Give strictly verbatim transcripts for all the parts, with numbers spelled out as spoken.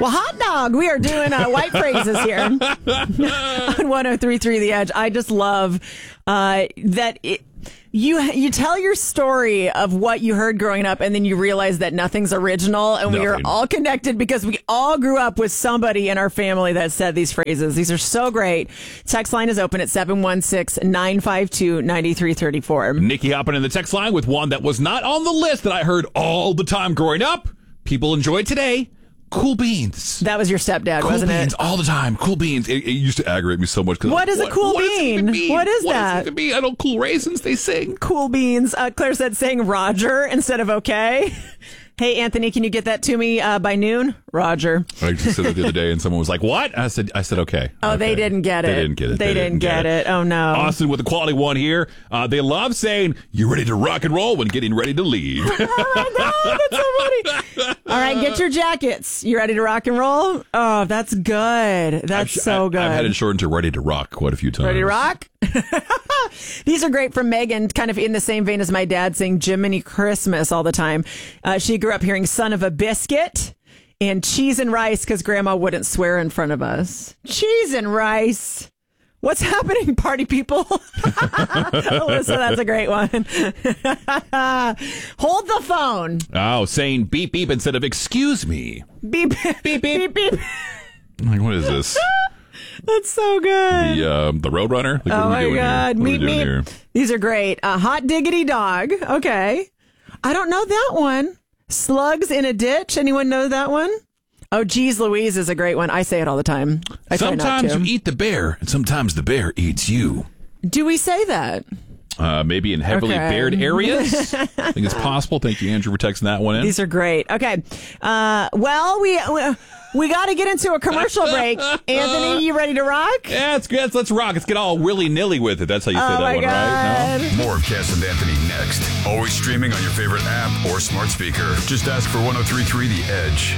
Well, hot dog. We are doing uh, white phrases here on one oh three point three The Edge. I just love uh, that it, you you tell your story of what you heard growing up, and then you realize that nothing's original, and Nothing. we are all connected because we all grew up with somebody in our family that said these phrases. These are so great. Text line is open at seven one six, nine five two, nine three three four. Nikki hopping in the text line with one that was not on the list that I heard all the time growing up. People enjoy today. Cool beans. That was your stepdad, cool wasn't beans it? all the time. Cool beans. It, it used to aggravate me so much. What is a cool what bean? Does it even mean? What is what that? Does it even mean? I know cool raisins. They sing. Cool beans. Uh, Claire said saying Roger instead of okay. Hey, Anthony, can you get that to me uh, by noon? Roger. I just said that the other day, and someone was like, "What?" I said, "I said okay." Oh, okay. they didn't get it. They didn't get it. They, they didn't, didn't get, it. it. Oh no. Austin with a quality one here. Uh, they love saying you're ready to rock and roll when getting ready to leave. Oh my God, that's so funny. All right, get your jackets. You ready to rock and roll? Oh, that's good. That's I've, so I, good. I've had it shortened to ready to rock quite a few times. Ready to rock? These are great from Megan, kind of in the same vein as my dad saying Jiminy Christmas all the time. Uh, she grew up hearing son of a biscuit and cheese and rice because grandma wouldn't swear in front of us. Cheese and rice. What's happening, party people? Alyssa, that's a great one. Hold the phone. Oh, saying beep beep instead of excuse me. Beep, beep, beep, beep. Like, what is this? That's so good. The uh, the Roadrunner? Like, what oh are we my doing God. Here? What are we Meep, doing meep. here? These are great. Uh, hot diggity dog. Okay. I don't know that one. Slugs in a ditch. Anyone know that one? Oh, geez, Louise is a great one. I say it all the time. I try not Sometimes to. you eat the bear, and sometimes the bear eats you. Do we say that? Uh, maybe in heavily Okay. bared areas. I think it's possible. Thank you, Andrew, for texting that one in. These are great. Okay. Uh, well, we we, we got to get into a commercial break. Anthony, you ready to rock? Yeah, it's good. Let's rock. Let's get all willy-nilly with it. That's how you say Oh, that my one, right? God. No? More of Cass and Anthony next. Always streaming on your favorite app or smart speaker. Just ask for one oh three point three The Edge.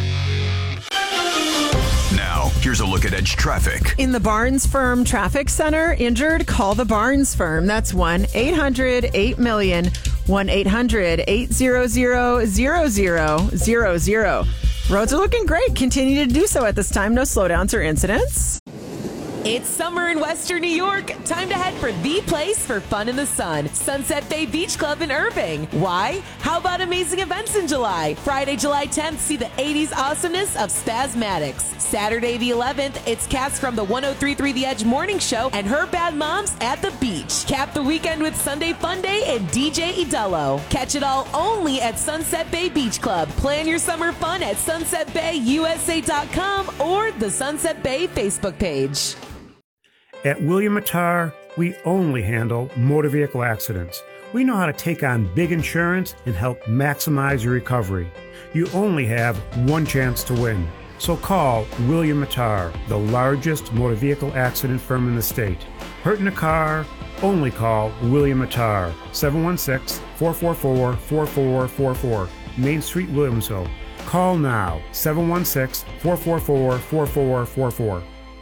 Now, here's a look at Edge traffic. In the Barnes Firm Traffic Center, injured, call the Barnes Firm. That's one eight hundred eight million, one eight hundred eight hundred zero zero zero zero. Roads are looking great. Continue to do so at this time. No slowdowns or incidents. It's summer in Western New York. Time to head for the place for fun in the sun. Sunset Bay Beach Club in Irving. Why? How about amazing events in July? Friday, July tenth, see the eighties awesomeness of Spasmatics. Saturday the eleventh, it's Cass from the one oh three point three The Edge Morning Show and her bad moms at the beach. Cap the weekend with Sunday Fun Day and D J Idello. Catch it all only at Sunset Bay Beach Club. Plan your summer fun at sunset bay u s a dot com or the Sunset Bay Facebook page. At William Mattar, we only handle motor vehicle accidents. We know how to take on big insurance and help maximize your recovery. You only have one chance to win. So call William Mattar, the largest motor vehicle accident firm in the state. Hurt in a car? Only call William Mattar, seven one six, four four four, four four four four, Main Street, Williamsville. Call now, seven one six, four four four, four four four four.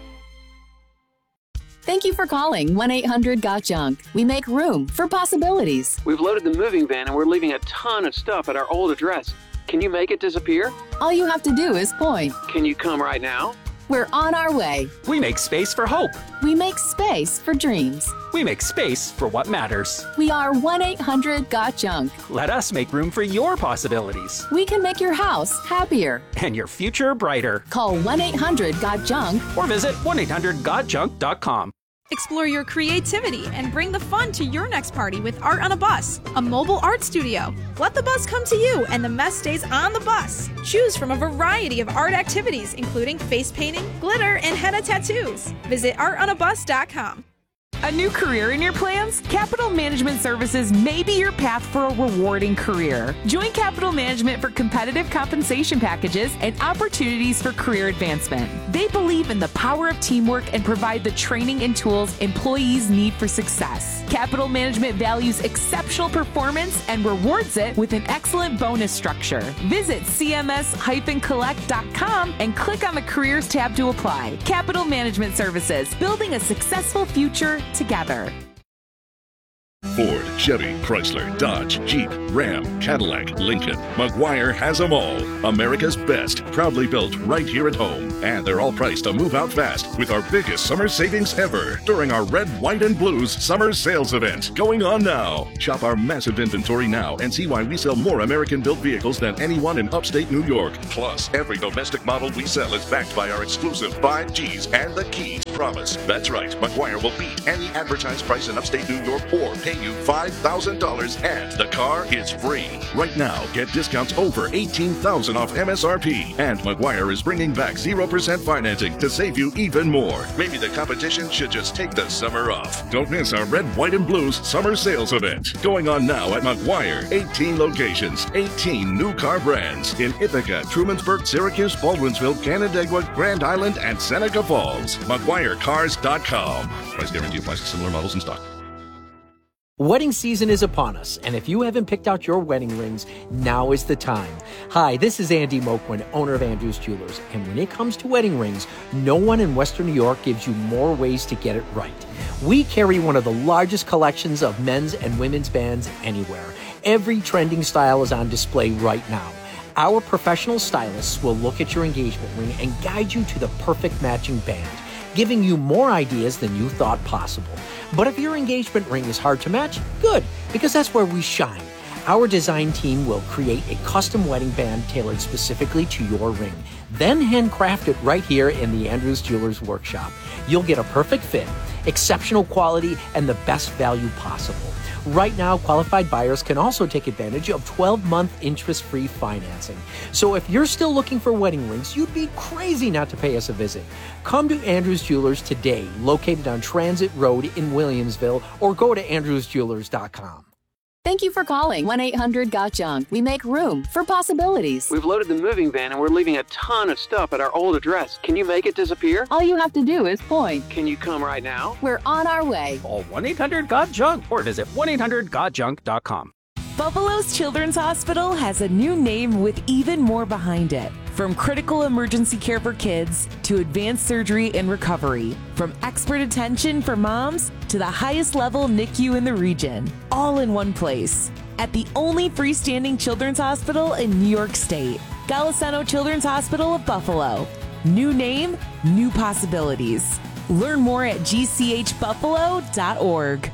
Thank you for calling one eight hundred got junk. We make room for possibilities. We've loaded the moving van and we're leaving a ton of stuff at our old address. Can you make it disappear? All you have to do is point. Can you come right now? We're on our way. We make space for hope. We make space for dreams. We make space for what matters. We are one eight hundred got junk. Let us make room for your possibilities. We can make your house happier. And your future brighter. Call one eight hundred got junk or visit one eight hundred got junk dot com. Explore your creativity and bring the fun to your next party with Art on a Bus, a mobile art studio. Let the bus come to you and the mess stays on the bus. Choose from a variety of art activities, including face painting, glitter, and henna tattoos. Visit art on a bus dot com. A new career in your plans? Capital Management Services may be your path for a rewarding career. Join Capital Management for competitive compensation packages and opportunities for career advancement. They believe in the power of teamwork and provide the training and tools employees need for success. Capital Management values exceptional performance and rewards it with an excellent bonus structure. Visit c m s dash collect dot com and click on the Careers tab to apply. Capital Management Services, building a successful future together. Ford, Chevy, Chrysler, Dodge, Jeep, Ram, Cadillac, Lincoln. Maguire has them all. America's best, proudly built right here at home. And they're all priced to move out fast with our biggest summer savings ever during our Red, White, and Blues summer sales event going on now. Shop our massive inventory now and see why we sell more American-built vehicles than anyone in upstate New York. Plus, every domestic model we sell is backed by our exclusive five G's and the Keys promise. That's right, Maguire will beat any advertised price in upstate New York or pay you five thousand dollars and the car is free. Right now, get discounts over eighteen thousand dollars off M S R P. And Maguire is bringing back zero percent financing to save you even more. Maybe the competition should just take the summer off. Don't miss our Red, White, and Blues summer sales event. Going on now at Maguire. eighteen locations, eighteen new car brands in Ithaca, Trumansburg, Syracuse, Baldwinsville, Canandaigua, Grand Island, and Seneca Falls. Maguire Cars dot com. Price guarantee applies to similar models in stock. Wedding season is upon us, and if you haven't picked out your wedding rings, now is the time. Hi, this is Andy Moquin, owner of Andrews Jewelers, and when it comes to wedding rings, no one in Western New York gives you more ways to get it right. We carry one of the largest collections of men's and women's bands anywhere. Every trending style is on display right now. Our professional stylists will look at your engagement ring and guide you to the perfect matching band, giving you more ideas than you thought possible. But if your engagement ring is hard to match, good, because that's where we shine. Our design team will create a custom wedding band tailored specifically to your ring, then handcraft it right here in the Andrews Jewelers workshop. You'll get a perfect fit, exceptional quality, and the best value possible. Right now, qualified buyers can also take advantage of twelve-month interest-free financing. So if you're still looking for wedding rings, you'd be crazy not to pay us a visit. Come to Andrews Jewelers today, located on Transit Road in Williamsville, or go to andrews jewelers dot com. Thank you for calling one eight hundred got junk. We make room for possibilities. We've loaded the moving van and we're leaving a ton of stuff at our old address. Can you make it disappear? All you have to do is point. Can you come right now? We're on our way. Call one eight hundred got junk or visit one eight hundred got junk dot com. Buffalo's Children's Hospital has a new name with even more behind it. From critical emergency care for kids to advanced surgery and recovery, from expert attention for moms to the highest level N I C U in the region, all in one place. At the only freestanding children's hospital in New York State, Golisano Children's Hospital of Buffalo. New name, new possibilities. Learn more at g c h buffalo dot org.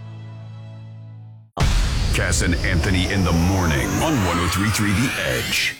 Cass and Anthony in the morning on one oh three point three The Edge.